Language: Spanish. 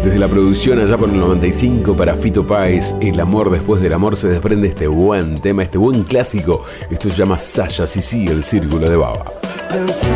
Desde la producción allá por el 95 para Fito Páez, El amor después del amor, se desprende este buen tema, este buen clásico. Esto se llama Sasha, sí, el círculo de Baba.